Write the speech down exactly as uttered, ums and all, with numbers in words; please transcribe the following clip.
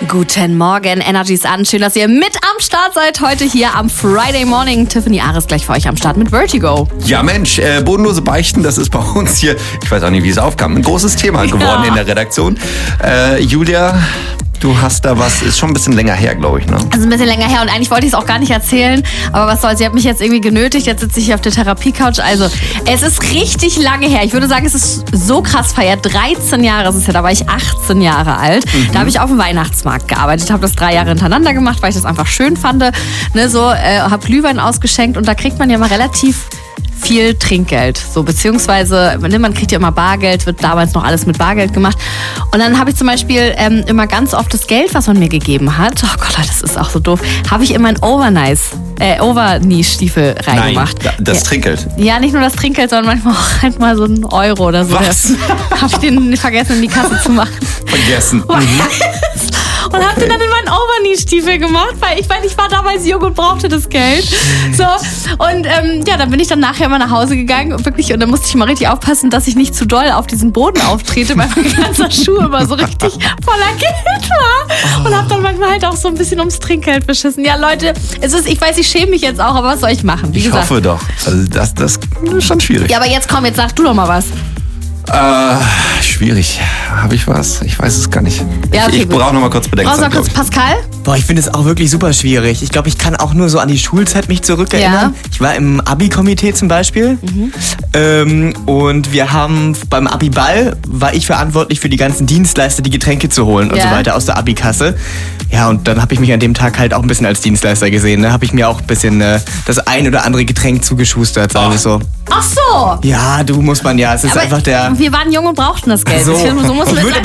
Guten Morgen, Energy ist an. Schön, dass ihr mit am Start seid heute hier am Friday Morning. Tiffany Ares gleich für euch am Start mit Vertigo. Ja Mensch, äh, bodenlose Beichten, das ist bei uns hier, ich weiß auch nicht, wie es aufkam, ein großes Thema geworden ja. in der Redaktion. Äh, Julia, du hast da was, ist schon ein bisschen länger her, glaube ich, ne? Also ein bisschen länger her und eigentlich wollte ich es auch gar nicht erzählen, aber was soll's, sie hat mich jetzt irgendwie genötigt, jetzt sitze ich hier auf der Therapie-Couch. Also es ist richtig lange her, ich würde sagen, es ist so krass feiert, dreizehn Jahre ist es ja, da war ich achtzehn Jahre alt, mhm. da habe ich auf dem Weihnachtsmarkt gearbeitet, habe das drei Jahre hintereinander gemacht, weil ich das einfach schön fand, ne, so, äh, habe Glühwein ausgeschenkt und da kriegt man ja mal relativ viel Trinkgeld, so beziehungsweise man kriegt ja immer Bargeld, wird damals noch alles mit Bargeld gemacht und dann habe ich zum Beispiel ähm, immer ganz oft das Geld, was man mir gegeben hat, oh Gott, das ist auch so doof, habe ich in meinen Overnice, äh, Overknee-Stiefel reingemacht. Nein, das ja. Trinkgeld? Ja, nicht nur das Trinkgeld, sondern manchmal auch halt mal so einen Euro oder so. Was? Habe ich den vergessen in die Kasse zu machen. Vergessen. Mhm. Und hab den dann in meinen Overknee-Stiefel gemacht, weil ich, weil ich war damals jung und brauchte das Geld. So, und ähm, ja, dann bin ich dann nachher mal nach Hause gegangen und wirklich, und dann musste ich mal richtig aufpassen, dass ich nicht zu doll auf diesen Boden auftrete, weil mein ganzer Schuh immer so richtig voller Geld war. Und hab dann manchmal halt auch so ein bisschen ums Trinkgeld beschissen. Ja, Leute, es ist, ich weiß, ich schäme mich jetzt auch, aber was soll ich machen? Wie ich gesagt. hoffe doch. Also das, das ist schon schwierig. Ja, aber jetzt komm, jetzt sag du doch mal was. Äh, schwierig. Habe ich was? Ich weiß es gar nicht. Ja, okay, ich ich brauche noch mal kurz Bedenkzeit. Brauchst du mal kurz Pascal? Boah, ich finde es auch wirklich super schwierig. Ich glaube, ich kann auch nur so an die Schulzeit mich zurückerinnern. Ja. Ich war im Abi-Komitee zum Beispiel. Mhm. Ähm, und wir haben beim Abi-Ball war ich verantwortlich für die ganzen Dienstleister, die Getränke zu holen und ja. so weiter aus der Abi-Kasse. Ja, und dann habe ich mich an dem Tag halt auch ein bisschen als Dienstleister gesehen. Ne? Habe ich mir auch ein bisschen äh, das ein oder andere Getränk zugeschustert, sagen wir so. Ach so. Ja, du muss man ja. Es ist aber einfach der. Wir waren jung und brauchten das Geld. So, so muss und man würde